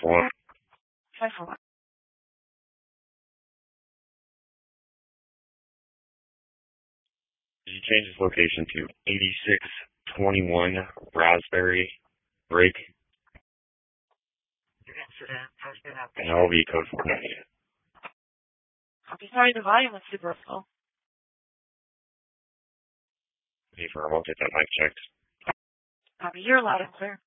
541. 541. Did you change this location to 8621 Raspberry Break? Incident has been updated. And LV code 490. I'm sorry, the volume was super low. I'll get that mic checked. You're loud and clear.